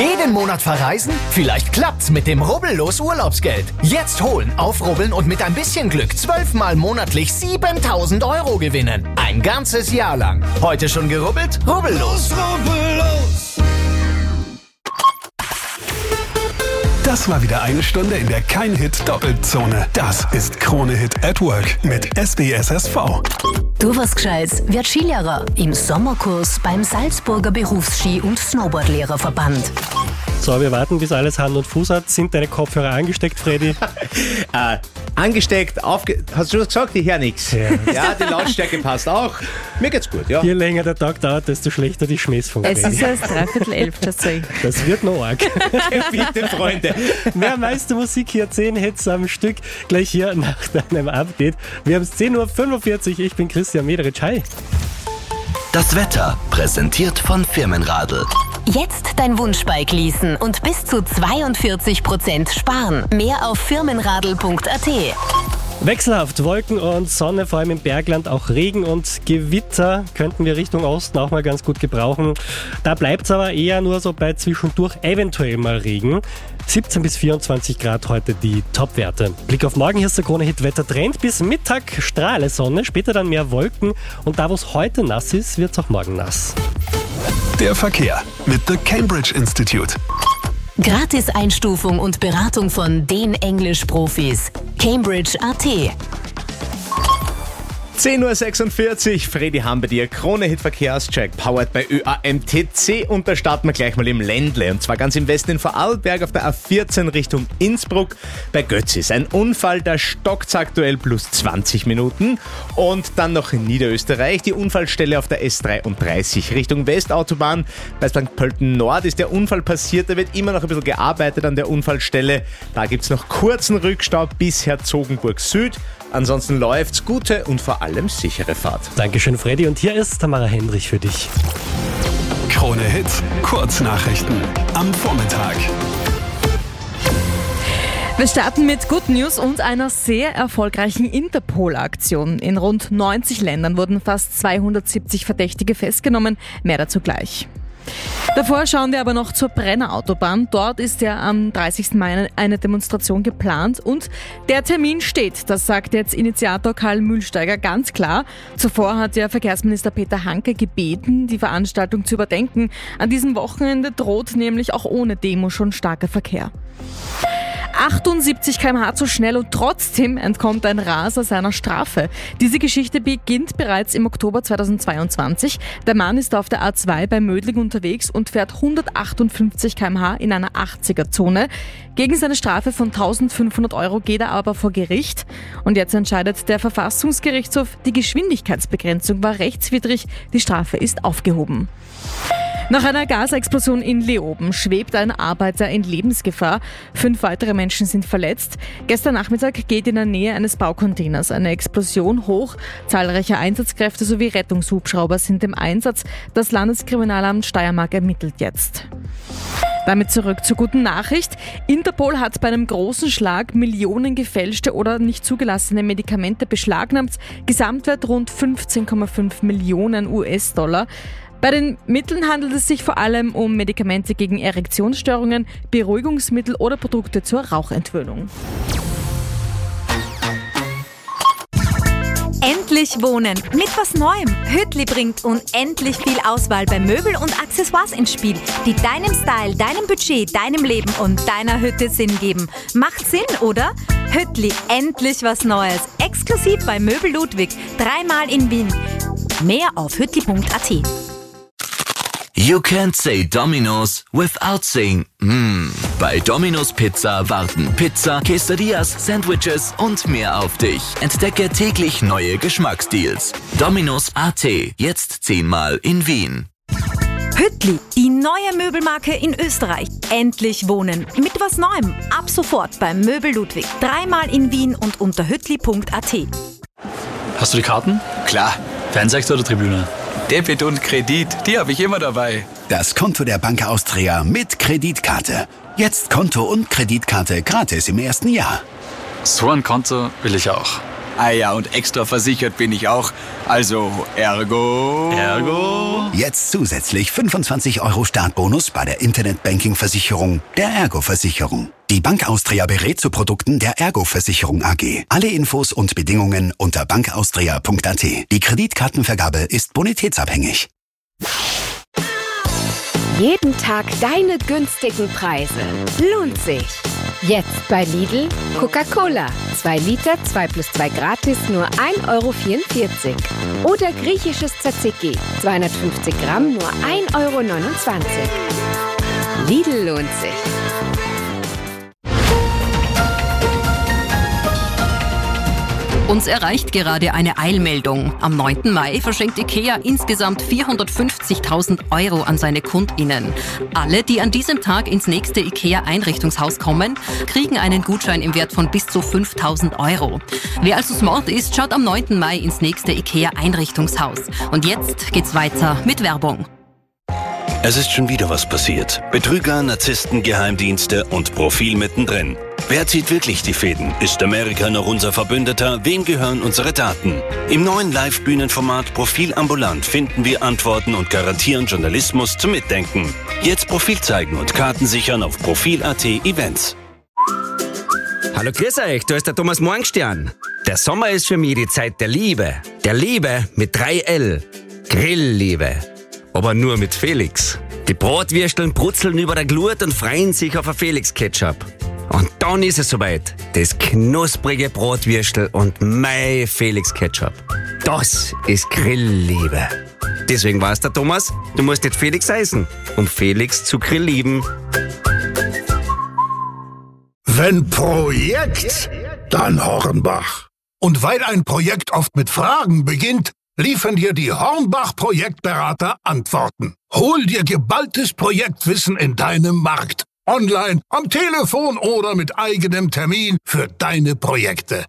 Jeden Monat verreisen? Vielleicht klappt's mit dem Rubbellos Urlaubsgeld. Jetzt holen, aufrubbeln und mit ein bisschen Glück 12-mal monatlich 7.000 € gewinnen. Ein ganzes Jahr lang. Heute schon gerubbelt? Rubbellos. Rubbellos. Das war wieder eine Stunde in der Kein-Hit-Doppelzone. Das ist Krone-Hit at Work mit SBSSV. Du was Gescheites, wird Skilehrer im Sommerkurs beim Salzburger Berufsski- und Snowboardlehrerverband. So, wir warten, bis alles Hand und Fuß hat. Sind deine Kopfhörer angesteckt, Freddy? Angesteckt, hast du schon gesagt, ich höre nichts. Ja, die Lautstärke passt auch. Mir geht's gut, ja. Je länger der Tag dauert, desto schlechter die Schmähs von Freddy. Es ist erst 11:15, tatsächlich. Das wird noch arg. Bitte, Freunde. Mehr meiste Musik hier, 10 Hits am Stück, gleich hier nach deinem Update. Wir haben es 10.45 Uhr, ich bin Christian Mederitsch, hi. Das Wetter, präsentiert von Firmenradl. Jetzt dein Wunschbike leasen und bis zu 42% sparen. Mehr auf firmenradl.at. Wechselhaft, Wolken und Sonne, vor allem im Bergland, auch Regen und Gewitter könnten wir Richtung Osten auch mal ganz gut gebrauchen. Da bleibt es aber eher nur so bei zwischendurch eventuell mal Regen. 17 bis 24 Grad heute die Topwerte. Blick auf morgen, hier ist der Krone-Hit-Wettertrend. Bis Mittag strahle Sonne, später dann mehr Wolken und da, wo es heute nass ist, wird es auch morgen nass. Der Verkehr mit The Cambridge Institute. Gratis-Einstufung und Beratung von den Englisch-Profis. Cambridge.at. 10.46 Uhr, Freddy Ham bei dir, Krone-Hit-Verkehrscheck, powered bei ÖAMTC und da starten wir gleich mal im Ländle und zwar ganz im Westen in Vorarlberg auf der A14 Richtung Innsbruck bei Götzis. Ein Unfall, da stockt's aktuell plus 20 Minuten und dann noch in Niederösterreich die Unfallstelle auf der S33 Richtung Westautobahn. Bei St. Pölten Nord ist der Unfall passiert, da wird immer noch ein bisschen gearbeitet an der Unfallstelle. Da gibt's noch kurzen Rückstau bis Herzogenburg Süd. Ansonsten läuft's, gute und vor allem sichere Fahrt. Dankeschön, Freddy. Und hier ist Tamara Hendrich für dich. Krone Hits, Kurznachrichten am Vormittag. Wir starten mit Good News und einer sehr erfolgreichen Interpol-Aktion. In rund 90 Ländern wurden fast 270 Verdächtige festgenommen. Mehr dazu gleich. Davor schauen wir aber noch zur Brenner Autobahn. Dort ist ja am 30. Mai eine Demonstration geplant und der Termin steht. Das sagt jetzt Initiator Karl Mühlsteiger ganz klar. Zuvor hat ja Verkehrsminister Peter Hanke gebeten, die Veranstaltung zu überdenken. An diesem Wochenende droht nämlich auch ohne Demo schon starker Verkehr. 78 km/h zu schnell und trotzdem entkommt ein Raser seiner Strafe. Diese Geschichte beginnt bereits im Oktober 2022. Der Mann ist auf der A2 bei Mödling unterwegs und fährt 158 km/h in einer 80er-Zone. Gegen seine Strafe von 1.500 € geht er aber vor Gericht. Und jetzt entscheidet der Verfassungsgerichtshof, die Geschwindigkeitsbegrenzung war rechtswidrig, die Strafe ist aufgehoben. Nach einer Gasexplosion in Leoben schwebt ein Arbeiter in Lebensgefahr. 5 weitere Menschen sind verletzt. Gestern Nachmittag geht in der Nähe eines Baucontainers eine Explosion hoch. Zahlreiche Einsatzkräfte sowie Rettungshubschrauber sind im Einsatz. Das Landeskriminalamt Steiermark ermittelt jetzt. Damit zurück zur guten Nachricht. Interpol hat bei einem großen Schlag Millionen gefälschte oder nicht zugelassene Medikamente beschlagnahmt. Gesamtwert rund 15,5 Millionen US-Dollar. Bei den Mitteln handelt es sich vor allem um Medikamente gegen Erektionsstörungen, Beruhigungsmittel oder Produkte zur Rauchentwöhnung. Endlich wohnen mit was Neuem. Hüttli bringt unendlich viel Auswahl bei Möbel und Accessoires ins Spiel, die deinem Style, deinem Budget, deinem Leben und deiner Hütte Sinn geben. Macht Sinn, oder? Hüttli, endlich was Neues. Exklusiv bei Möbel Ludwig, 3-mal in Wien. Mehr auf hüttli.at. You can't say Domino's without saying Bei Domino's Pizza warten Pizza, Quesadillas, Sandwiches und mehr auf dich. Entdecke täglich neue Geschmacksdeals. Domino's.at, jetzt 10-mal in Wien. Hüttli, die neue Möbelmarke in Österreich. Endlich wohnen mit was Neuem. Ab sofort beim Möbel Ludwig, 3-mal in Wien und unter hüttli.at. Hast du die Karten? Klar. Fernsehextra oder Tribüne? Debit und Kredit, die habe ich immer dabei. Das Konto der Bank Austria mit Kreditkarte. Jetzt Konto und Kreditkarte gratis im ersten Jahr. So ein Konto will ich auch. Ah ja, und extra versichert bin ich auch. Also, ergo... Jetzt zusätzlich 25 € Startbonus bei der Internetbanking-Versicherung der Ergo-Versicherung. Die Bank Austria berät zu Produkten der Ergo-Versicherung AG. Alle Infos und Bedingungen unter bankaustria.at. Die Kreditkartenvergabe ist bonitätsabhängig. Jeden Tag deine günstigen Preise. Lohnt sich. Jetzt bei Lidl Coca-Cola. 2 Liter, 2+2 gratis, nur 1,44 €. Oder griechisches Tzatziki. 250 Gramm, nur 1,29 €. Lidl lohnt sich. Uns erreicht gerade eine Eilmeldung. Am 9. Mai verschenkt IKEA insgesamt 450.000 € an seine KundInnen. Alle, die an diesem Tag ins nächste IKEA-Einrichtungshaus kommen, kriegen einen Gutschein im Wert von bis zu 5.000 €. Wer also smart ist, schaut am 9. Mai ins nächste IKEA-Einrichtungshaus. Und jetzt geht's weiter mit Werbung. Es ist schon wieder was passiert. Betrüger, Narzissten, Geheimdienste und Profil mittendrin. Wer zieht wirklich die Fäden? Ist Amerika noch unser Verbündeter? Wem gehören unsere Daten? Im neuen Live-Bühnenformat Profil Ambulant finden wir Antworten und garantieren Journalismus zum Mitdenken. Jetzt Profil zeigen und Karten sichern auf Profil.at Events. Hallo, grüß euch, da ist der Thomas Morgenstern. Der Sommer ist für mich die Zeit der Liebe. Der Liebe mit 3L. Grillliebe. Aber nur mit Felix. Die Bratwürsteln brutzeln über der Glut und freuen sich auf ein Felix-Ketchup. Und dann ist es soweit. Das knusprige Bratwürstel und mein Felix-Ketchup. Das ist Grillliebe. Deswegen war's der Thomas, du musst jetzt Felix heißen, um Felix zu grilllieben. Wenn Projekt, dann Hornbach. Und weil ein Projekt oft mit Fragen beginnt, liefern dir die Hornbach-Projektberater Antworten. Hol dir geballtes Projektwissen in deinem Markt. Online, am Telefon oder mit eigenem Termin für deine Projekte.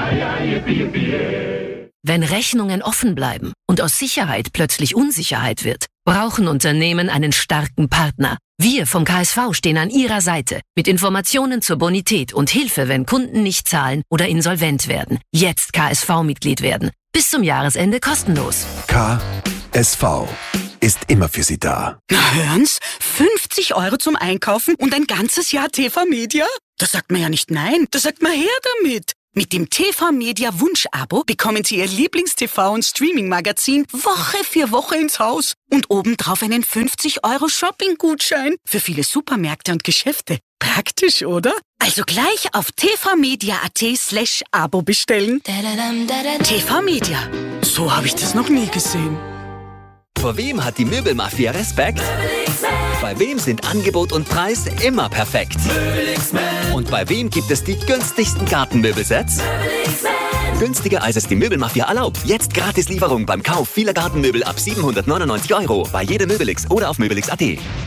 Wenn Rechnungen offen bleiben und aus Sicherheit plötzlich Unsicherheit wird, brauchen Unternehmen einen starken Partner. Wir vom KSV stehen an Ihrer Seite mit Informationen zur Bonität und Hilfe, wenn Kunden nicht zahlen oder insolvent werden. Jetzt KSV-Mitglied werden. Bis zum Jahresende kostenlos. KSV ist immer für Sie da. Na hören's, 50 € zum Einkaufen und ein ganzes Jahr TV-Media? Da sagt man ja nicht nein, da sagt man her damit. Mit dem TV-Media Wunsch-Abo bekommen Sie Ihr Lieblings-TV- und Streaming-Magazin Woche für Woche ins Haus und obendrauf einen 50 € Shopping-Gutschein für viele Supermärkte und Geschäfte. Praktisch, oder? Also gleich auf tvmedia.at/Abo bestellen. TV-Media. So habe ich das noch nie gesehen. Vor wem hat die Möbelmafia Respekt? Bei wem sind Angebot und Preis immer perfekt? Und bei wem gibt es die günstigsten Gartenmöbelsets? Günstiger als es die Möbelmafia erlaubt. Jetzt Gratislieferung beim Kauf vieler Gartenmöbel ab 799 € bei jedem Möbelix oder auf möbelix.at.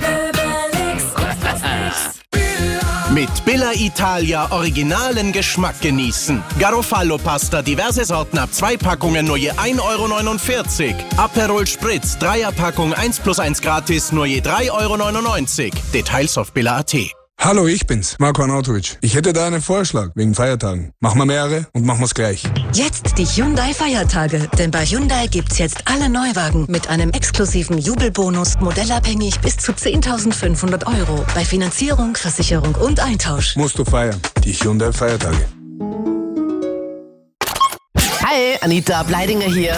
Mit Billa Italia originalen Geschmack genießen. Garofalo-Pasta, diverse Sorten ab 2 Packungen nur je 1,49 €. Aperol Spritz, 3er-Packung 1+1 gratis nur je 3,99 €. Details auf Billa.at. Hallo, ich bin's, Marko Arnautovic. Ich hätte da einen Vorschlag wegen Feiertagen. Machen wir mehrere und machen wir's gleich. Jetzt die Hyundai-Feiertage. Denn bei Hyundai gibt's jetzt alle Neuwagen mit einem exklusiven Jubelbonus, modellabhängig bis zu 10.500 €. Bei Finanzierung, Versicherung und Eintausch. Musst du feiern. Die Hyundai-Feiertage. Hi, Anita Bleidinger hier.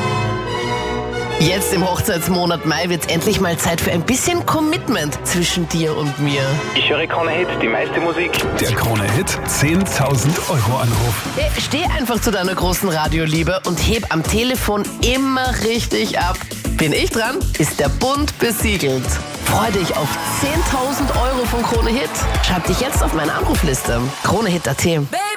Jetzt im Hochzeitsmonat Mai wird es endlich mal Zeit für ein bisschen Commitment zwischen dir und mir. Ich höre Krone Hit, die meiste Musik. Der Krone Hit 10.000 € Anruf. Steh einfach zu deiner großen Radioliebe und heb am Telefon immer richtig ab. Bin ich dran, ist der Bund besiegelt. Freu dich auf 10.000 € von Krone Hit. Schreib dich jetzt auf meine Anrufliste. KroneHit.at.